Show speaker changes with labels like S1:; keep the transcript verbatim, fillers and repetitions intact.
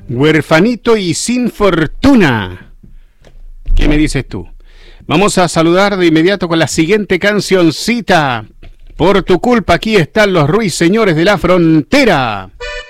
S1: Huerfanito y sin fortuna. ¿Qué me dices tú? Vamos a saludar de inmediato con la siguiente cancioncita. Por tu culpa aquí están los ruiseñores de la frontera.